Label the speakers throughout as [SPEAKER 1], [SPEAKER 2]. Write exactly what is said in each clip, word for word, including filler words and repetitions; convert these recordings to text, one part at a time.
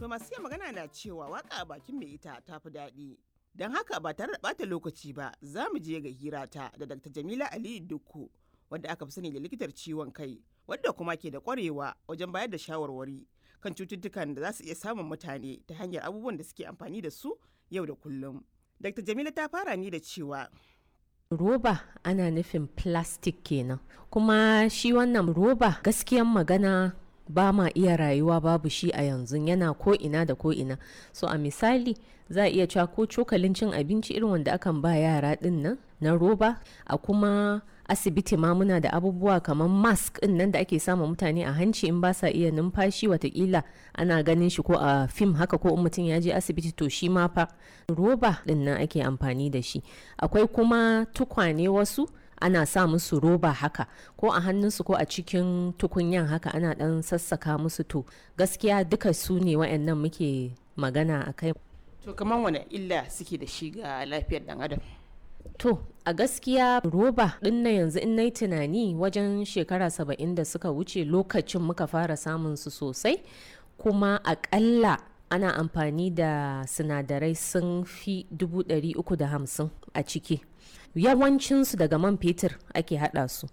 [SPEAKER 1] To masu iya magana na cewa waka a bakin mai ita ta fi daɗi. Don haka ba tare da ɓata lokaci ba za mu je ga hirata da Dakta Jamila Aliyu Dukku wadda aka fi sani da likitar ciwon kai wadda kuma ke da ƙwarewa wajen bayar da shawarwari kan cututtukan da za su iya samun mutane ta hanyar abubuwan da suke amfani da su yau da kullum. Dakta Jamila ta fara ni da cewa
[SPEAKER 2] roba ana nufin plastic kenan, kuma shi wannan roba gaskiyan magana ba ma iya rayuwa babu shi a yanzu, yana ko ina da ko ina. So a misali za a iya cewa ko cokalin cin abinci irin wanda akan ba yara din nan na roba, a kuma asibiti ma muna da abubuwa kamar mask din nan da ake sama mutane a hanci in ba sa iya numfashi, watakila ana ganin shi ko a fim haka, ko in mutum ya je asibiti to shi ma fa roba din nan ake amfani da shi. Akwai kuma tukwane wasu ana sa musu roba haka, ko a hannunsu ko a cikin tukunyan haka ana dan sassaka musu. To gaskiya duka su ne wa'annan muke magana a kai.
[SPEAKER 1] to kamar wane illa suke da shi ga lafiyar dan adam?
[SPEAKER 2] To a gaskiya roba din na yanzu in nayi tunani wajen shekara saba'in da suka wuce lokacin muka fara samun su sosai, kuma akalla ana amfani da sinadarai sun fi dubu ɗari uku da hamsin a ciki. Yawancinsu daga man fetur ake hada su,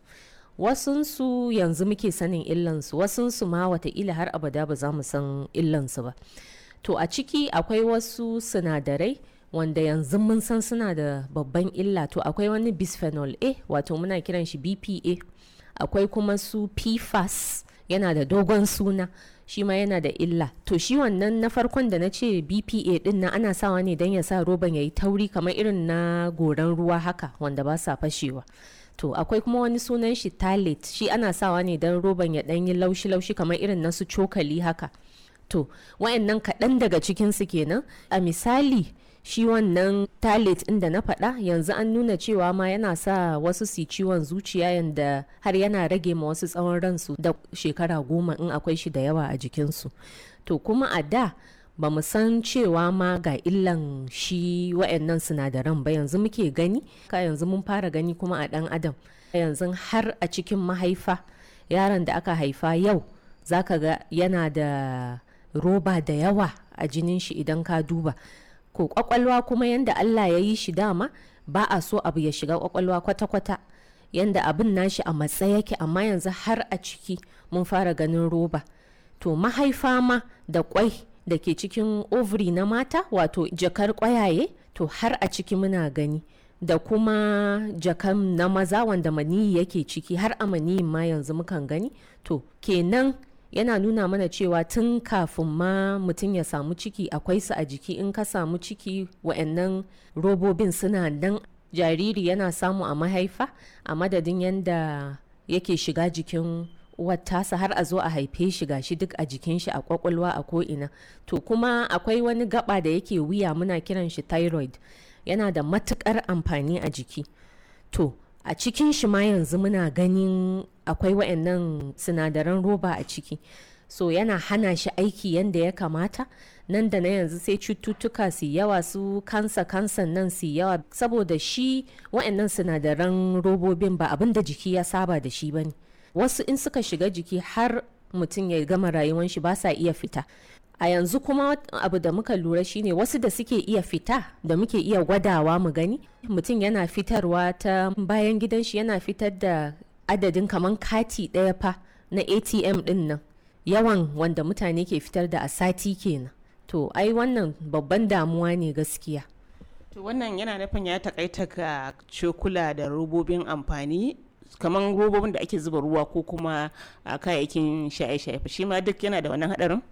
[SPEAKER 2] wasunsu yanzu muke sanin illansu, wasunsu ma wataƙila har abada ba za mu san illansu ba. To a ciki akwai wasu sinadarai wanda yanzu mun san suna da babban illa. To akwai wani bisphenol A, wato muna kiran shi B P A, akwai kuma su P F A S, yana da dogon suna, shi ma yana da illa. To shi wannan na farkon da na ce B P A din nan ana sawa ne don ya sa roban ya yi tauri kamar irin na goran ruwa haka wanda ba sa fashewa. To akwai kuma wani sunan shi phthalate, shi ana sawa ne don roban ya ɗan yi laushi-laushi kamar irin na su cokali haka. To wayannan kaɗan daga cikinsu kenan. A misali shi wannan phthalate ɗin da na faɗa yanzu an nuna cewa ma yana sa wasu su ciwon zuciya, yanda har yana rage ma wasu tsawon ransu da shekara goma in akwai shi da yawa a jikinsu. To kuma a da ba mu san cewa ma ga illan shi wayannan sinadaran ba, yanzu muke gani, ka yanzu mun fara gani kuma a ɗan adam. Yanzu har a cikin mahaifa yaron da aka haifa yau zaka ga yana da roba da yawa a jinin shi idan ka duba. Ko kwakwalwa kuma yanda Allah ya yi shi dama ba a so abu ya shiga kwakwalwa kwata-kwata, yanda abin nashi a matsa yake, amma yanzu har a ciki mun fara ganin roba. To mahaifa ma da kwai da ke cikin ovary na mata, wato jakar kwayaye, to har a ciki muna gani, da kuma jakan na maza wanda maniyi yake ciki, har a maniyin ma yanzu mukan gani. To kenan yana nuna mana cewa tun kafin ma mutum ya samu ciki akwai su a jiki. In ka samu ciki wa'annan robobin suna nan, jariri yana samu a mahaifa a madadin yanda yake shiga jikin uwar tasa har a zo a haife shi gashi duk a jikin shi, a kwakwalwa, a ko'ina. To kuma akwai wani gaba da yake wuya muna kiran shi thyroid, yana da matukar amfani a jiki. To a cikin shi ma yanzu muna ganin akwai wa'annan sinadaran roba a ciki, so yana hana shi aiki yanda ya kamata. Nan da na yanzu sai cututtuka su yawa, su kansa kansan nan su yawa, saboda shi wa'annan sinadaran robobin ba abin da jiki ya saba da shi bane. Wasu in suka shiga jiki har mutum ya gama rayuwan shi ba sa iya fita. A yanzu kuma abu da muka lura shine wasu da suke iya fita, da muke iya gwadawa mu gani, mutum yana fitarwa ta bayan gidan shi, yana fitar da adadin kaman kati ɗaya fa na A T M din nan, yawan wanda mutane ke fitar da a sati kenan. To ai wannan babban damuwa ne gaskiya.
[SPEAKER 1] To wannan yana nufin ya takaita ga cokula da robobin amfani, kamar robobin da ake zuba ruwa ko kuma kayayyakin shaye-shaye, shi ma duk yana da wannan hadarin?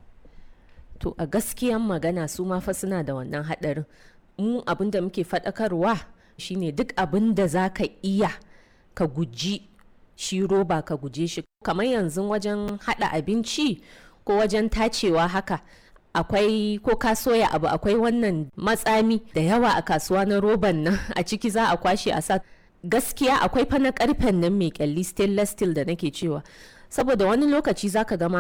[SPEAKER 2] To a gaskiyan magana su ma fa suna da wannan hadarin. Mu abin da muke faɗakarwa shine duk abin da za ka iya ka guji shi roba, ka guje shi. Kamar yanzu wajen hada abinci ko wajen tacewa haka, akwai ko ka soya abu akwai wannan matsami da yawa a kasuwa na roban nan, a ciki za a kwashe a sa. Gaskiya akwai fa na karfen nan mai kyalli, stainless steel da nake cewa, saboda wani lokaci zaka ga